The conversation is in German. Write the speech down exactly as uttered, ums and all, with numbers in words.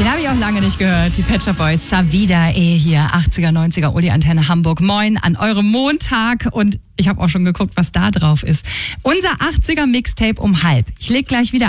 habe ich auch lange nicht gehört. Die Pet Shop Boys, Savida eh hier, achtziger, neunziger, Uli Antenne Hamburg. Moin an eurem Montag und ich habe auch schon geguckt, was da drauf ist. Unser achtziger Mixtape um halb. Ich leg gleich wieder